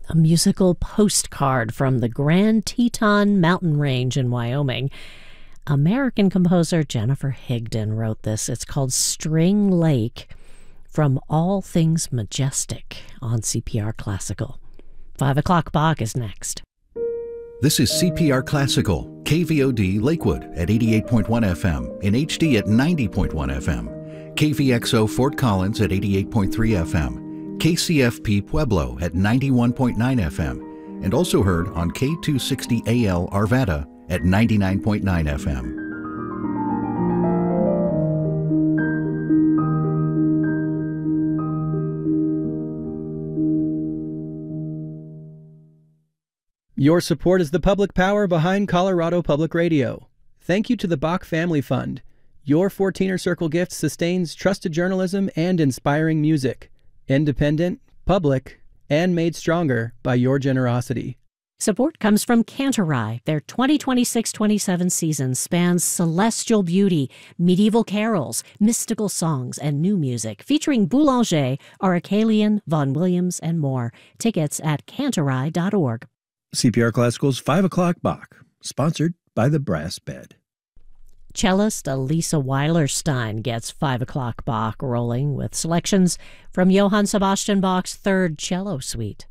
a musical postcard from the Grand Teton mountain range in Wyoming. American composer Jennifer Higdon wrote this. It's called String Lake, from All Things Majestic on CPR Classical. 5 o'clock Bach is next. This is CPR Classical, KVOD Lakewood at 88.1 FM, in HD at 90.1 FM, KVXO Fort Collins at 88.3 FM, KCFP Pueblo at 91.9 FM, and also heard on K260AL Arvada at 99.9 FM. Your support is the public power behind Colorado Public Radio. Thank you to the Bach Family Fund. Your 14er Circle gift sustains trusted journalism and inspiring music. Independent, public, and made stronger by your generosity. Support comes from Cantorai. Their 2026-27 season spans celestial beauty, medieval carols, mystical songs, and new music, featuring Boulanger, Aracelian, Vaughan Williams, and more. Tickets at cantorai.org. CPR Classical's 5 o'clock Bach, sponsored by the Brass Bed. Cellist Elisa Weilerstein gets 5 o'clock Bach rolling with selections from Johann Sebastian Bach's Third Cello Suite.